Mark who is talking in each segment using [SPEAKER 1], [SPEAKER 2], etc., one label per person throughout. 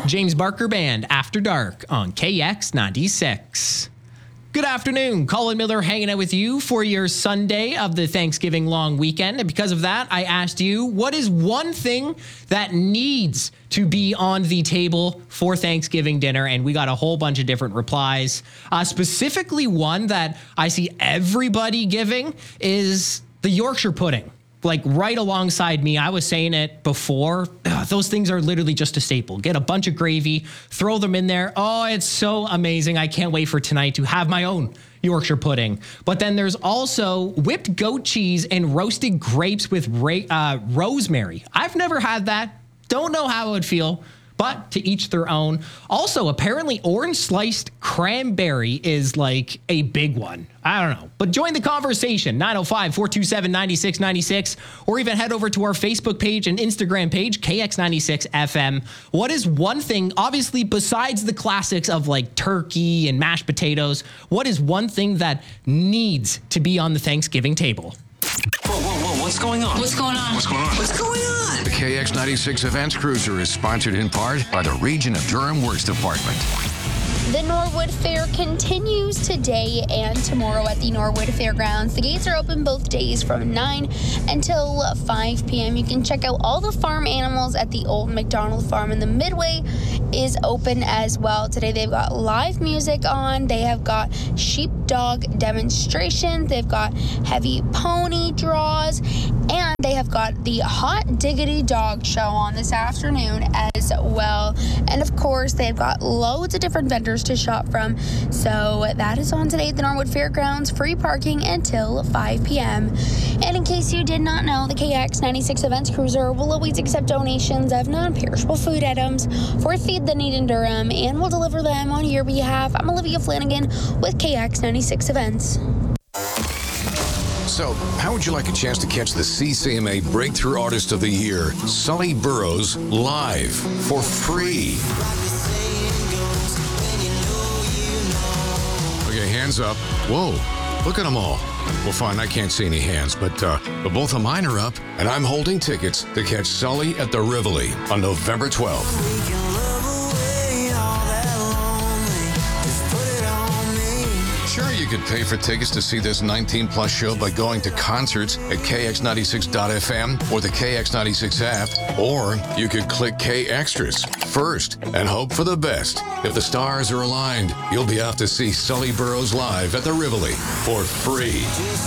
[SPEAKER 1] James Barker Band, After Dark on KX96. Good afternoon. Colin Miller hanging out with you for your Sunday of the Thanksgiving long weekend. And because of that, I asked you, what is one thing that needs to be on the table for Thanksgiving dinner? And we got a whole bunch of different replies. Specifically, one that I see everybody giving is the Yorkshire pudding. Like right alongside me, I was saying it before, those things are literally just a staple. Get a bunch of gravy, throw them in there. Oh, it's so amazing. I can't wait for tonight to have my own Yorkshire pudding. But then there's also whipped goat cheese and roasted grapes with rosemary. I've never had that. Don't know how it would feel, but to each their own. Also, apparently orange sliced cranberry is like a big one. I don't know. But join the conversation, 905-427-9696, or even head over to our Facebook page and Instagram page, KX96FM. What is one thing, obviously, besides the classics of like turkey and mashed potatoes, what is one thing that needs to be on the Thanksgiving table?
[SPEAKER 2] Whoa, what's going on?
[SPEAKER 3] What's going on?
[SPEAKER 2] What's going on?
[SPEAKER 3] What's going on?
[SPEAKER 4] The KX96 Events Cruiser is sponsored in part by the Region of Durham Works Department.
[SPEAKER 5] The Norwood Fair continues today and tomorrow at the Norwood Fairgrounds. The gates are open both days from 9 until 5 p.m. You can check out all the farm animals at the Old McDonald Farm, and the Midway is open as well. Today they've got live music on. They have got sheepdog demonstrations. They've got heavy pony draws, and they have got the Hot Diggity Dog Show on this afternoon as well. And of course, they've got loads of different vendors to shop from. So that is on today at the Norwood Fairgrounds. Free parking until 5 p.m. And in case you did not know, the KX96 Events Cruiser will always accept donations of non-perishable food items for Feed the Need in Durham, and will deliver them on your behalf. I'm Olivia Flanagan with KX96 Events.
[SPEAKER 4] So, how would you like a chance to catch the CCMA Breakthrough Artist of the Year, Sully Burrows, live for free? Okay, hands up. Whoa, look at them all. Well, fine, I can't see any hands, but both of mine are up, and I'm holding tickets to catch Sully at the Rivoli on November 12th. Sure, you could pay for tickets to see this 19-plus show by going to concerts at KX96.FM or the KX96 app, or you could click K Extras first and hope for the best. If the stars are aligned, you'll be out to see Sully Burrows live at the Rivoli for free.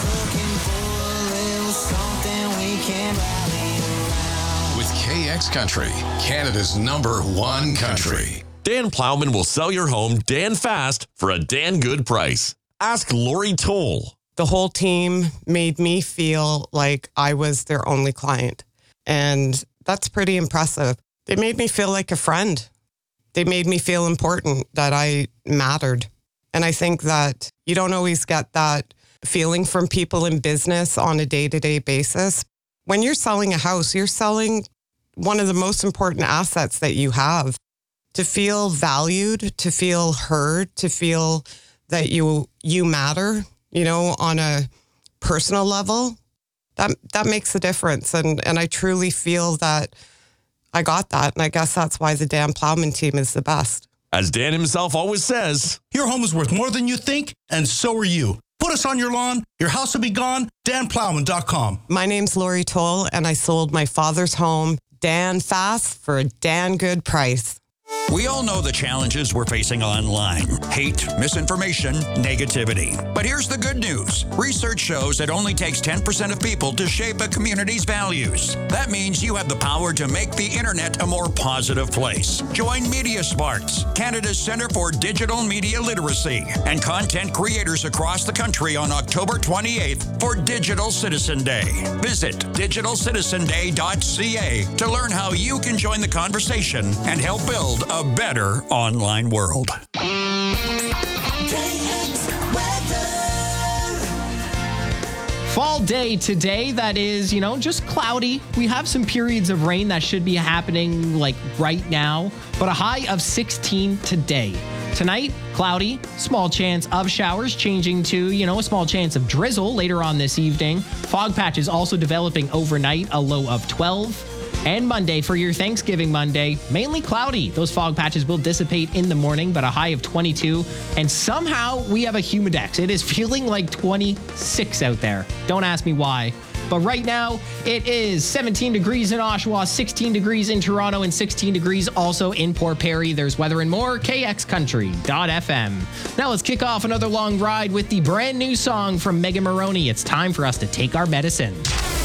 [SPEAKER 4] With KX Country, Canada's #1 country.
[SPEAKER 6] Dan Plowman will sell your home Dan fast for a Dan good price. Ask Lori Toll.
[SPEAKER 7] The whole team made me feel like I was their only client. And that's pretty impressive. They made me feel like a friend. They made me feel important, that I mattered. And I think that you don't always get that feeling from people in business on a day-to-day basis. When you're selling a house, you're selling one of the most important assets that you have. To feel valued, to feel heard, to feel that you matter, on a personal level, that makes a difference. And I truly feel that I got that. And I guess that's why the Dan Plowman team is the best.
[SPEAKER 6] As Dan himself always says,
[SPEAKER 8] your home is worth more than you think, and so are you. Put us on your lawn, your house will be gone, danplowman.com.
[SPEAKER 7] My name's Lori Toll, and I sold my father's home, Dan fast, for a Dan good price.
[SPEAKER 9] We all know the challenges we're facing online. Hate, misinformation, negativity. But here's the good news. Research shows it only takes 10% of people to shape a community's values. That means you have the power to make the internet a more positive place. Join Media Smarts, Canada's Centre for Digital Media Literacy, and content creators across the country on October 28th for Digital Citizen Day. Visit digitalcitizenday.ca to learn how you can join the conversation and help build a better online world.
[SPEAKER 1] Fall day today that is, just cloudy. We have some periods of rain that should be happening like right now, but a high of 16 today. Tonight, cloudy, small chance of showers changing to, a small chance of drizzle later on this evening. Fog patches also developing overnight, a low of 12. And Monday for your Thanksgiving Monday, mainly cloudy. Those fog patches will dissipate in the morning, but a high of 22. And somehow we have a humidex. It is feeling like 26 out there. Don't ask me why. But right now, it is 17 degrees in Oshawa, 16 degrees in Toronto, and 16 degrees also in Port Perry. There's weather and more, kxcountry.fm. Now let's kick off another long ride with the brand new song from Megan Moroney. It's time for us to take our medicine.